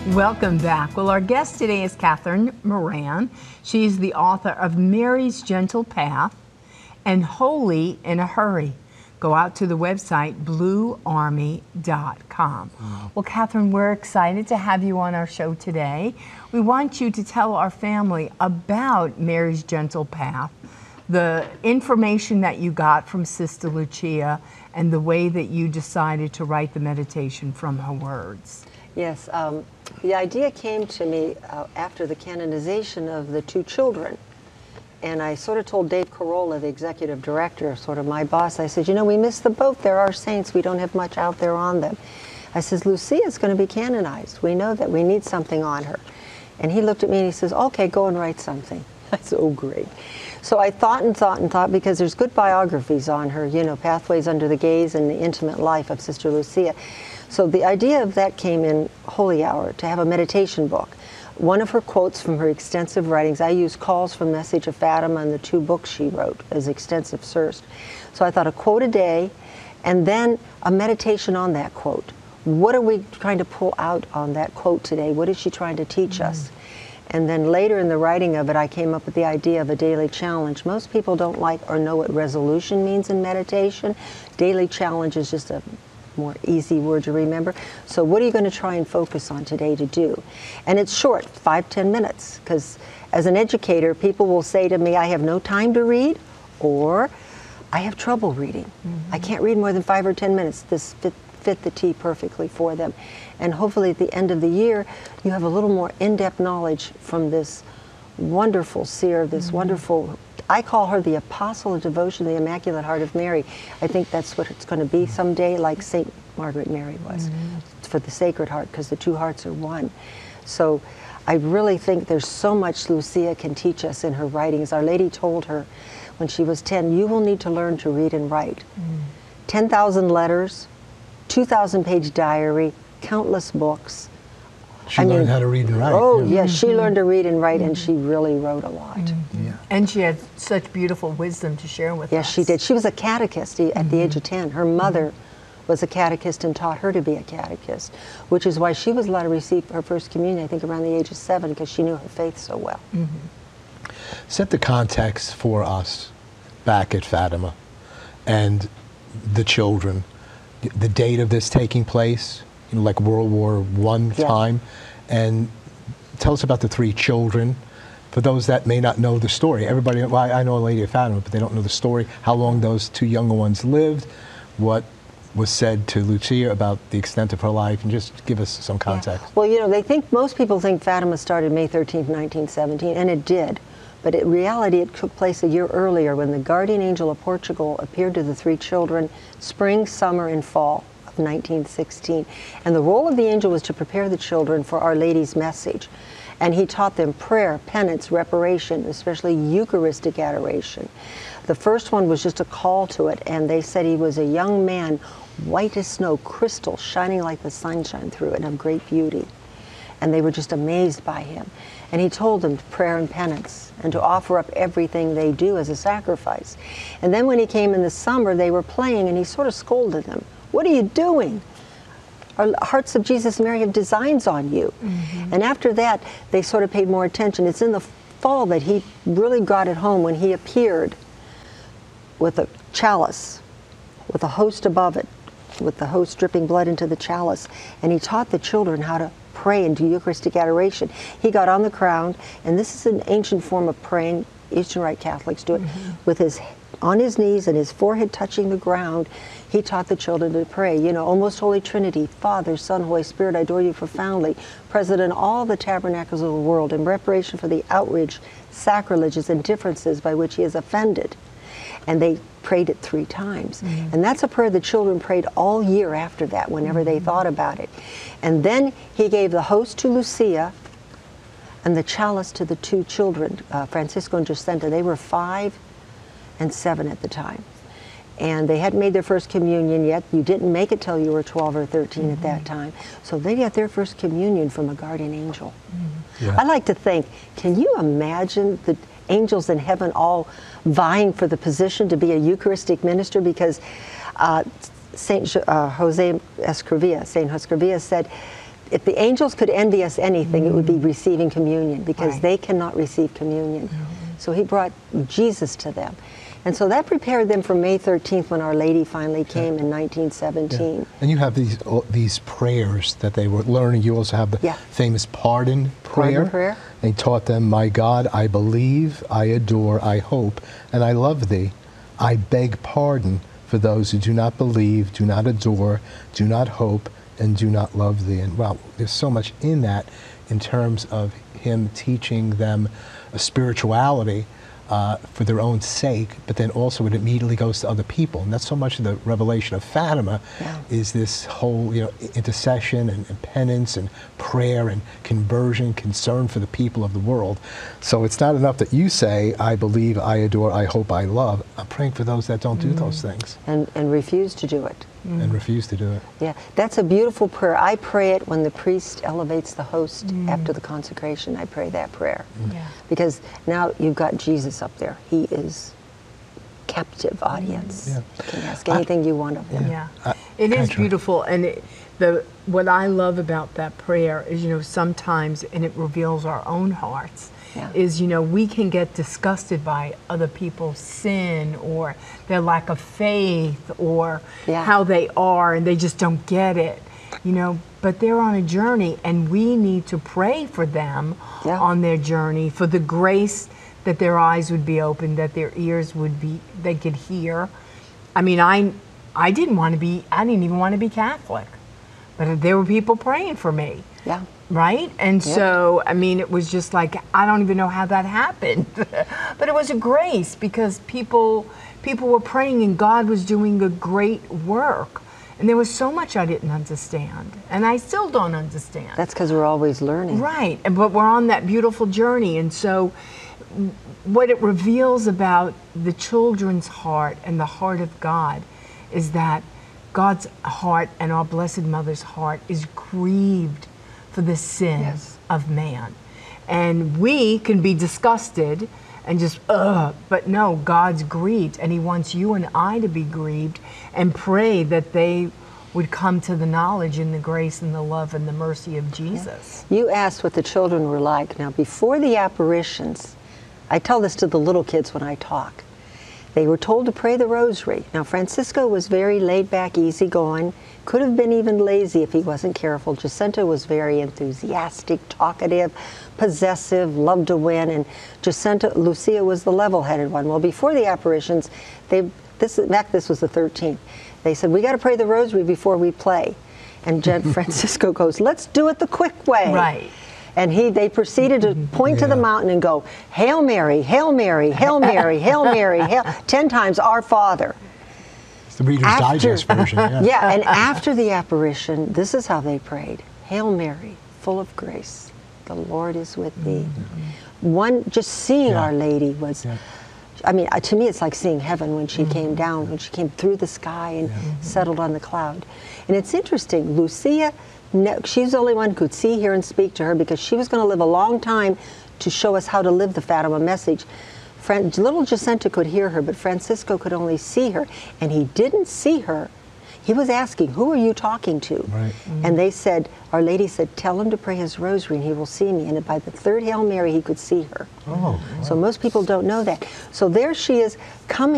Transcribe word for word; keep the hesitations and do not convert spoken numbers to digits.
Welcome back. Well, our guest today is Catherine Moran. She's the author of Mary's Gentle Path and Holy in a Hurry. Go out to the website blue army dot com. Mm. Well, Catherine, we're excited to have you on our show today. We want you to tell our family about Mary's Gentle Path, the information that you got from Sister Lucia, and the way that you decided to write the meditation from her words. Yes, um, the idea came to me uh, after the canonization of the two children. And I sort of told Dave Carolla, the executive director, sort of my boss, I said, you know, we missed the boat. There are saints. We don't have much out there on them. I says, Lucia's going to be canonized. We know that. We need something on her. And he looked at me and he says, okay, go and write something. I said, oh, great. So I thought and thought and thought, because there's good biographies on her, you know, Pathways Under the Gaze and the Intimate Life of Sister Lucia. So the idea of that came in Holy Hour, to have a meditation book. One of her quotes from her extensive writings, I use Calls from Message of Fatima and the two books she wrote as extensive sourced. So I thought a quote a day, and then a meditation on that quote. What are we trying to pull out on that quote today? What is she trying to teach mm-hmm. us? And then later in the writing of it, I came up with the idea of a daily challenge. Most people don't like or know what resolution means in meditation. Daily challenge is just a more easy word to remember. So what are you going to try and focus on today to do? And it's short, five, ten minutes, because as an educator, people will say to me, I have no time to read, or I have trouble reading. Mm-hmm. I can't read more than five or ten minutes. This fit, fit the tea perfectly for them. And hopefully at the end of the year, you have a little more in-depth knowledge from this wonderful seer, this mm-hmm. wonderful, I call her the Apostle of Devotion, the Immaculate Heart of Mary. I think that's what it's going to be someday, like Saint Margaret Mary was, mm-hmm. for the Sacred Heart, because the two hearts are one. So I really think there's so much Lucia can teach us in her writings. Our Lady told her when she was ten, you will need to learn to read and write. Mm. ten thousand letters, two thousand page diary, countless books. She I learned mean, how to read and write. Oh, yeah. yes, she learned to read and write, and she really wrote a lot. Mm-hmm. Yeah. And she had such beautiful wisdom to share with yes, us. Yes, she did. She was a catechist at mm-hmm. the age of ten. Her mother mm-hmm. was a catechist and taught her to be a catechist, which is why she was allowed to receive her first communion, I think, around the age of seven, because she knew her faith so well. Mm-hmm. Set the context for us back at Fatima and the children, the date of this taking place, you know, like World War One yeah. time, and tell us about the three children. For those that may not know the story, everybody, well, I know a Lady of Fatima, but they don't know the story, how long those two younger ones lived, what was said to Lucia about the extent of her life, and just give us some context. Yeah. Well, you know, they think, most people think Fatima started May thirteenth, nineteen seventeen, and it did. But in reality, it took place a year earlier when the guardian angel of Portugal appeared to the three children spring, summer, and fall of nineteen sixteen. And the role of the angel was to prepare the children for Our Lady's message. And he taught them prayer, penance, reparation, especially Eucharistic adoration. The first one was just a call to it, and they said he was a young man, white as snow, crystal, shining like the sunshine through it, of great beauty. And they were just amazed by him. And he told them prayer and penance, and to offer up everything they do as a sacrifice. And then when he came in the summer, they were playing, and he sort of scolded them. What are you doing? Our Hearts of Jesus and Mary have designs on you. Mm-hmm. And after that, they sort of paid more attention. It's in the fall that he really got it home, when he appeared with a chalice, with a host above it, with the host dripping blood into the chalice. And he taught the children how to pray and do Eucharistic adoration. He got on the ground, and this is an ancient form of praying. Eastern Rite Catholics do it, mm-hmm. with his on his knees and his forehead touching the ground. He taught the children to pray, you know, O most Holy Trinity, Father, Son, Holy Spirit, I adore you profoundly, present in all the tabernacles of the world, in reparation for the outrage, sacrileges, and differences by which he is offended. And they prayed it three times. Mm-hmm. And that's a prayer the children prayed all year after that, whenever mm-hmm. they thought about it. And then he gave the host to Lucia and the chalice to the two children, uh, Francisco and Jacinta. They were five and seven at the time. And they hadn't made their first communion yet. You didn't make it till you were twelve or thirteen mm-hmm. at that time. So they got their first communion from a guardian angel. Mm-hmm. Yeah. I like to think, can you imagine the angels in heaven all vying for the position to be a Eucharistic minister? Because uh, Saint uh, Jose Escrivia, Saint Escrivia said, if the angels could envy us anything, it would be receiving communion, because Right. they cannot receive communion. So he brought Jesus to them. And so that prepared them for May thirteenth, when Our Lady finally came in nineteen seventeen. And you have these uh, these prayers that they were learning. You also have the Yeah. famous pardon prayer. Pardon prayer. They taught them, "My God, I believe, I adore, I hope, and I love thee. I beg pardon for those who do not believe, do not adore, do not hope, and do not love thee." And wow, there's so much in that in terms of him teaching them a spirituality uh, for their own sake, but then also it immediately goes to other people. And that's so much of the revelation of Fatima, Yeah. is this whole, you know, intercession and, and penance and prayer and conversion, concern for the people of the world. So it's not enough that you say, "I believe, I adore, I hope, I love." I'm praying for those that don't do those things And, and refuse to do it. and refuse to do it. Yeah, that's a beautiful prayer. I pray it when the priest elevates the host after the consecration. I pray that prayer. Yeah. Because now you've got Jesus up there. He is captive audience. Yeah. You can ask anything you want of him. Yeah, Uh, it is Contra. beautiful, and it, the what I love about that prayer is, you know, sometimes, and it reveals our own hearts. Yeah. Is, you know, we can get disgusted by other people's sin or their lack of faith or Yeah. how they are, and they just don't get it, you know. But they're on a journey, and we need to pray for them Yeah. on their journey, for the grace that their eyes would be open, that their ears would be, they could hear. I mean, I, I didn't want to be, I didn't even want to be Catholic, but there were people praying for me, Yeah. right? And Yeah. so, I mean, it was just like, I don't even know how that happened, but it was a grace, because people, people were praying, and God was doing a great work. And there was so much I didn't understand, and I still don't understand. That's because we're always learning. Right, and but we're on that beautiful journey, and so w- what it reveals about the children's heart and the heart of God is that God's heart and our Blessed Mother's heart is grieved for the sin Yes. of man. And we can be disgusted and just, ugh, but no, God's grieved, and he wants you and I to be grieved and pray that they would come to the knowledge and the grace and the love and the mercy of Jesus. You asked what the children were like. Now, before the apparitions, I tell this to the little kids when I talk. They were told to pray the rosary. Now, Francisco was very laid back, easygoing, could have been even lazy if he wasn't careful. Jacinta was very enthusiastic, talkative, possessive, loved to win, and Jacinta, Lucia was the level-headed one. Well, before the apparitions, they, this, in fact, this was the thirteenth, they said, we got to pray the rosary before we play. And Jen Francisco goes, let's do it the quick way. Right. And he, they proceeded to point to the Yeah. mountain and go, Hail Mary, Hail Mary, Hail Mary, Hail Mary, Hail, ten times, Our Father. It's the Reader's After- Digest version. Yeah. Yeah, and after the apparition, this is how they prayed. Hail Mary, full of grace, the Lord is with thee. One, just seeing Yeah. Our Lady was, Yeah. I mean, uh, to me it's like seeing heaven when she came down, when she came through the sky and settled on the cloud. And it's interesting, Lucia, no, she's the only one who could see, hear, and speak to her, because she was going to live a long time to show us how to live the Fatima message. Fran- little Jacinta could hear her, but Francisco could only see her, and he didn't see her. He was asking, who are you talking to? Right. And they said, Our Lady said, tell him to pray his rosary and he will see me. And by the third Hail Mary, he could see her. Oh, So most people don't know that. So there she is coming